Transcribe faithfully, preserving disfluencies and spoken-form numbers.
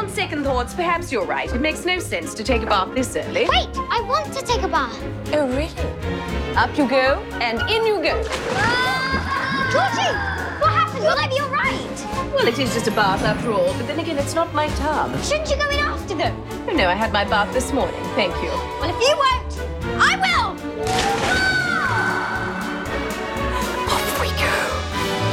second thoughts, perhaps you're right. It makes no sense to take a bath this early. Wait, I want to take a bath. Oh, really? Up you go, and in you go. Georgie, what happened? Will I be all right? Well, it is just a bath after all, but then again, it's not my tub. Shouldn't you go in after them? Oh, no, I had my bath this morning. Thank you. Well, if you won't, I will!